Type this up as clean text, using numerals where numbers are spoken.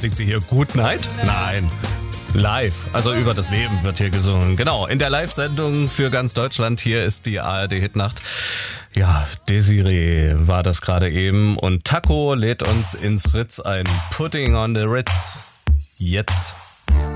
singt sie hier Good Night? Nein. Live, also über das Leben wird hier gesungen. Genau, in der Live-Sendung für ganz Deutschland. Hier ist die ARD-Hitnacht. Ja, Desiree war das gerade eben und Taco lädt uns ins Ritz ein. Pudding on the Ritz. Jetzt.